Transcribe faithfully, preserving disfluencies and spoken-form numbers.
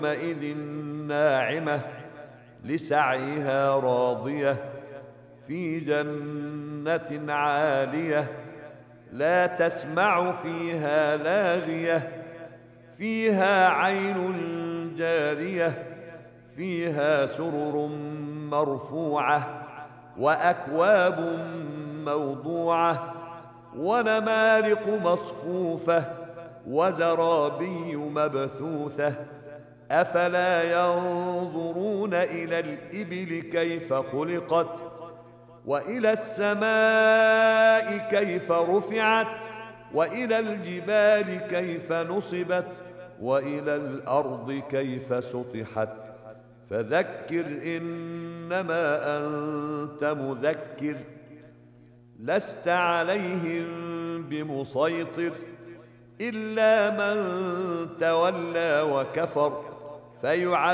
يومئذ ناعمة لسعيها راضية في جنة عالية لا تسمع فيها لاغية فيها عين جارية فيها سرر مرفوعة وأكواب موضوعة ونمارق مصفوفة وزرابي مبثوثة أفلا ينظرون إلى الإبل كيف خلقت وإلى السماء كيف رفعت وإلى الجبال كيف نصبت وإلى الأرض كيف سطحت فذكر إنما أنت مذكر لست عليهم بمسيطر إلا من تولى وكفر فيعلم